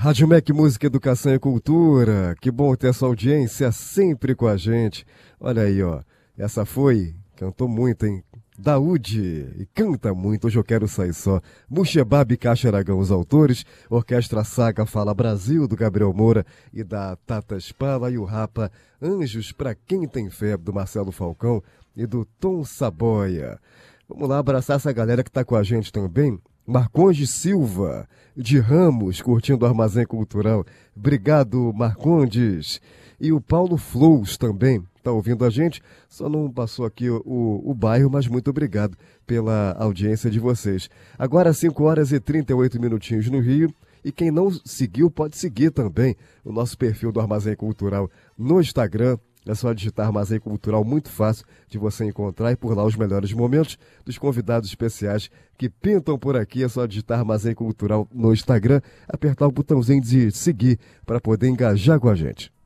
Rádio MEC Música, Educação e Cultura. Que bom ter essa audiência sempre com a gente. Olha aí, ó. Essa foi, cantou muito, hein? Daúde, e canta muito, hoje eu quero sair só. Muxebab e Caixa Aragão, os autores. Orquestra Saga Fala Brasil, do Gabriel Moura e da Tata Spala. E o Rapa, Anjos pra Quem Tem Fé, do Marcelo Falcão e do Tom Saboia. Vamos lá abraçar essa galera que tá com a gente também. Marcondes Silva, de Ramos, curtindo o Armazém Cultural. Obrigado, Marcondes. E o Paulo Flous também está ouvindo a gente. Só não passou aqui o bairro, mas muito obrigado pela audiência de vocês. Agora 5 horas e 38 minutinhos no Rio. E quem não seguiu, pode seguir também o nosso perfil do Armazém Cultural no Instagram. É só digitar Armazém Cultural, muito fácil de você encontrar, e por lá os melhores momentos dos convidados especiais que pintam por aqui. É só digitar Armazém Cultural no Instagram, apertar o botãozinho de seguir para poder engajar com a gente.